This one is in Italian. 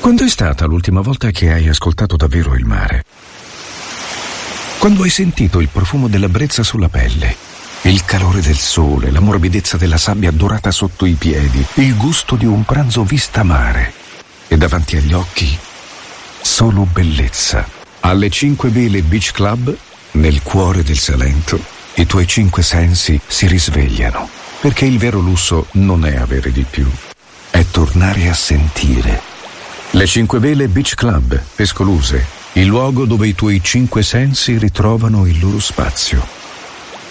Quando è stata l'ultima volta che hai ascoltato davvero il mare? Quando hai sentito il profumo della brezza sulla pelle, il calore del sole, la morbidezza della sabbia dorata sotto i piedi, il gusto di un pranzo vista mare e davanti agli occhi solo bellezza. Alle 5 Vele Beach Club, nel cuore del Salento, i tuoi 5 sensi si risvegliano, perché il vero lusso non è avere di più, è tornare a sentire. Le 5 Vele Beach Club, Escoluse, il luogo dove i tuoi 5 sensi ritrovano il loro spazio.